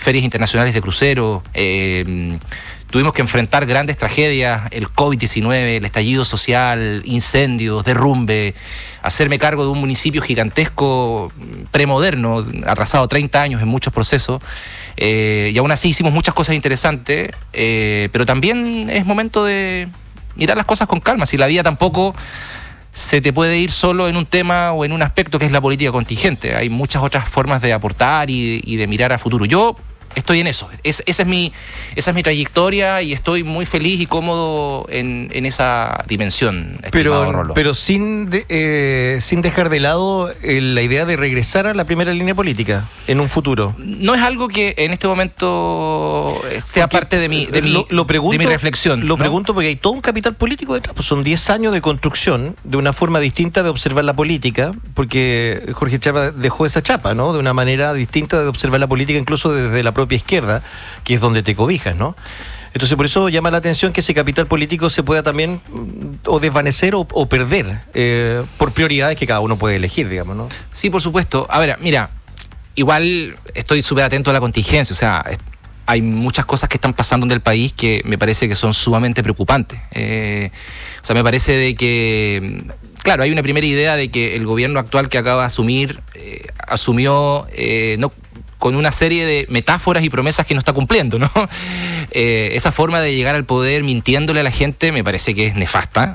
ferias internacionales de crucero, tuvimos que enfrentar grandes tragedias, el COVID-19, el estallido social, incendios, derrumbe, hacerme cargo de un municipio gigantesco, premoderno, atrasado 30 años en muchos procesos, y aún así hicimos muchas cosas interesantes, pero también es momento de mirar las cosas con calma, si la vida tampoco se te puede ir solo en un tema o en un aspecto que es la política contingente. Hay muchas otras formas de aportar y de mirar a futuro. Yo estoy en eso. Esa es mi trayectoria y estoy muy feliz y cómodo en esa dimensión. Pero sin dejar de lado la idea de regresar a la primera línea política en un futuro. No es algo que en este momento sea parte de mi reflexión. Lo pregunto porque hay todo un capital político detrás. Pues son 10 años de construcción de una forma distinta de observar la política, porque Jorge Chapa dejó esa chapa, ¿no? De una manera distinta de observar la política, incluso desde la propia izquierda, que es donde te cobijas, ¿no? Entonces por eso llama la atención que ese capital político se pueda también o desvanecer o perder por prioridades que cada uno puede elegir, digamos, ¿no? Sí, por supuesto. A ver, mira, igual estoy súper atento a la contingencia, o sea, hay muchas cosas que están pasando en el país que me parece que son sumamente preocupantes. O sea, me parece de que, claro, hay una primera idea de que el gobierno actual que acaba de asumir, asumió no con una serie de metáforas y promesas que no está cumpliendo, ¿no? Esa forma de llegar al poder mintiéndole a la gente me parece que es nefasta.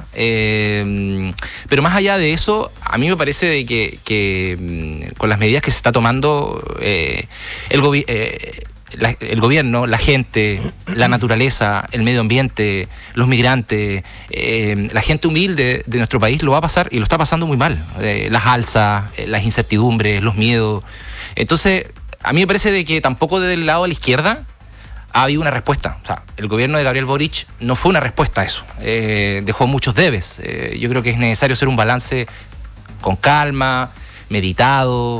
Pero más allá de eso, a mí me parece de que con las medidas que se está tomando el gobierno, la gente, la naturaleza, el medio ambiente, los migrantes, la gente humilde de nuestro país lo va a pasar y lo está pasando muy mal. Las alzas, las incertidumbres, los miedos. Entonces, a mí me parece de que tampoco del lado de la izquierda ha habido una respuesta. O sea, el gobierno de Gabriel Boric no fue una respuesta a eso. Dejó muchos debes. Yo creo que es necesario hacer un balance con calma, meditado,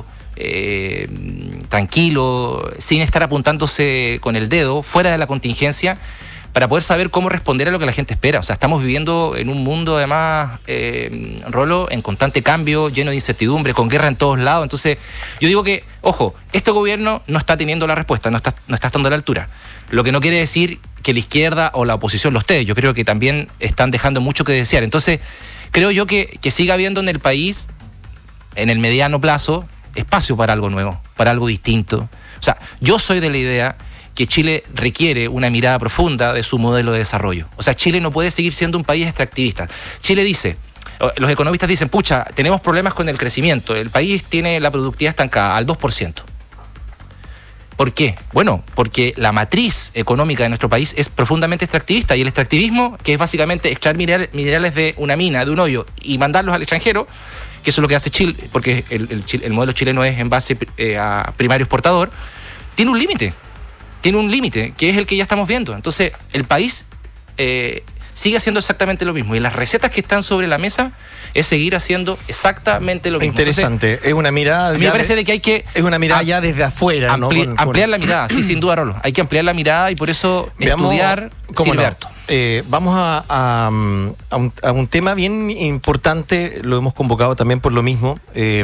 tranquilo, sin estar apuntándose con el dedo, fuera de la contingencia, para poder saber cómo responder a lo que la gente espera. O sea, estamos viviendo en un mundo, además, Rolo, en constante cambio, lleno de incertidumbre, con guerra en todos lados. Entonces, yo digo que, ojo, este gobierno no está teniendo la respuesta, no está estando a la altura. Lo que no quiere decir que la izquierda o la oposición lo esté. Yo creo que también están dejando mucho que desear. Entonces, creo yo que siga habiendo en el país, en el mediano plazo, espacio para algo nuevo, para algo distinto. O sea, yo soy de la idea que Chile requiere una mirada profunda de su modelo de desarrollo. O sea, Chile no puede seguir siendo un país extractivista. Chile dice, los economistas dicen, pucha, tenemos problemas con el crecimiento, el país tiene la productividad estancada al 2%. ¿Por qué? Bueno, porque la matriz económica de nuestro país es profundamente extractivista, y el extractivismo, que es básicamente extraer minerales de una mina, de un hoyo, y mandarlos al extranjero, que eso es lo que hace Chile, porque el modelo chileno es en base a primario exportador, tiene un límite, que es el que ya estamos viendo. Entonces, el país sigue haciendo exactamente lo mismo, y las recetas que están sobre la mesa es seguir haciendo exactamente lo mismo. Interesante. Entonces, es una mirada. A mí me parece de que hay que. Es una mirada ya desde afuera, ampliar la mirada, sí, sin duda, Rolo. Hay que ampliar la mirada, y por eso estudiar sirve harto. Vamos a un tema bien importante, lo hemos convocado también por lo mismo.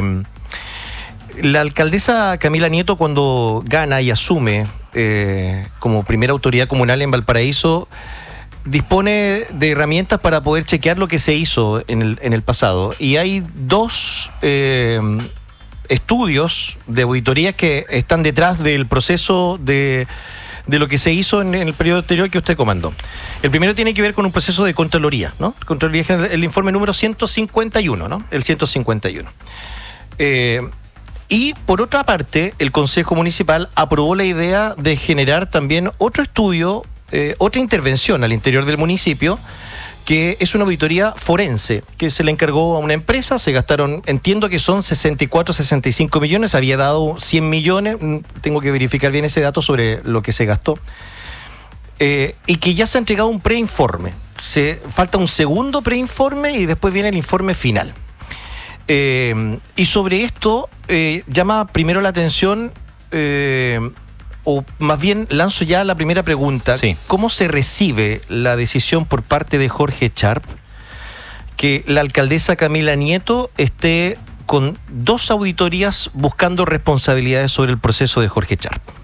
La alcaldesa Camila Nieto, cuando gana y asume como primera autoridad comunal en Valparaíso, dispone de herramientas para poder chequear lo que se hizo en el pasado. Y hay dos estudios de auditorías que están detrás del proceso de lo que se hizo en el periodo anterior que usted comandó. El primero tiene que ver con un proceso de Contraloría, ¿no? Contraloría General, el informe número 151, ¿no? El 151. Y por otra parte, el Consejo Municipal aprobó la idea de generar también otro estudio, otra intervención al interior del municipio, que es una auditoría forense, que se le encargó a una empresa. Se gastaron, entiendo que son 65 millones, había dado 100 millones, tengo que verificar bien ese dato sobre lo que se gastó, y que ya se ha entregado un preinforme. Falta un segundo preinforme y después viene el informe final. Y sobre esto llama primero la atención, o más bien lanzo ya la primera pregunta. Sí. ¿Cómo se recibe la decisión por parte de Jorge Charp que la alcaldesa Camila Nieto esté con dos auditorías buscando responsabilidades sobre el proceso de Jorge Charp?